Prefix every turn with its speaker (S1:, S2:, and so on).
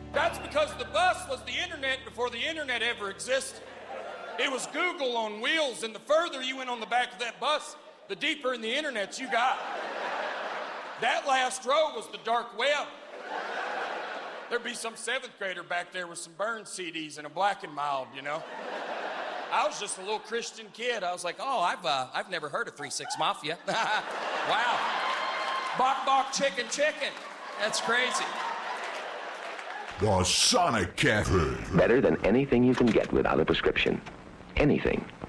S1: That's because the bus was the internet before the internet ever existed. It was Google on wheels, and the further you went on the back of that bus, the deeper in the internet you got. That last row was the dark web. There'd be some 7th grader back there with some Burns CDs and a Black and Mild, you know? I was just a little Christian kid. I was like, oh, I've never heard of 3-6 Mafia. Wow. Bok bok chicken chicken. That's crazy.
S2: The Sonic Cafe.
S3: Better than anything you can get without a prescription. Anything.